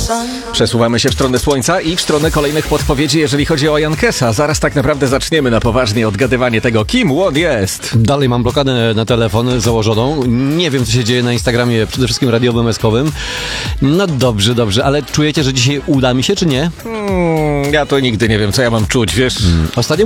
Przesuwamy się w stronę Słońca i w stronę kolejnych podpowiedzi, jeżeli chodzi o Jankesa. Zaraz tak naprawdę zaczniemy na poważnie odgadywanie tego, kim on jest. Dalej mam blokadę na telefon założoną. Nie wiem, co się dzieje na Instagramie, przede wszystkim radiowym, eskowym. No dobrze, ale czujecie, że dzisiaj uda mi się, czy nie? Ja to nigdy nie wiem, co ja mam czuć, wiesz? Ostatnio